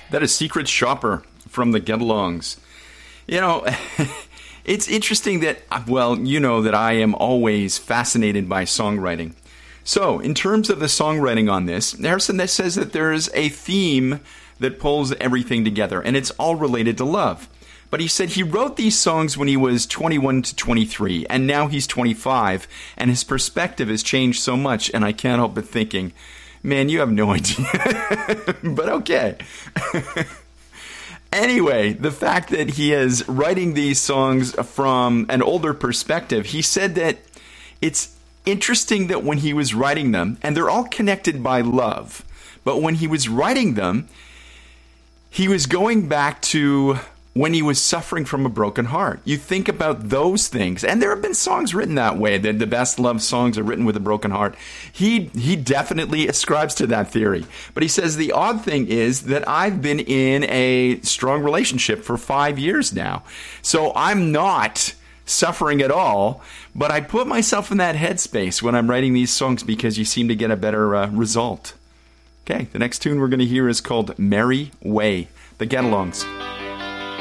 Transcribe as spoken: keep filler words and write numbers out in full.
That is Secret Shopper from the Get-Alongs. You know, it's interesting that, well, you know that I am always fascinated by songwriting. So, in terms of the songwriting on this, Harrison says that there is a theme that pulls everything together, and it's all related to love. But he said he wrote these songs when he was twenty-one to twenty-three, and now he's twenty-five, and his perspective has changed so much, and I can't help but thinking, man, you have no idea. But okay. Anyway, the fact that he is writing these songs from an older perspective, he said that it's interesting that when he was writing them, and they're all connected by love, but when he was writing them, he was going back to when he was suffering from a broken heart. You think about those things, and there have been songs written that way, that the best love songs are written with a broken heart. He he definitely ascribes to that theory. But he says the odd thing is that I've been in a strong relationship for five years now. So I'm not suffering at all, but I put myself in that headspace when I'm writing these songs because you seem to get a better uh, result. Okay, the next tune we're going to hear is called Merry Way, the Get-Alongs.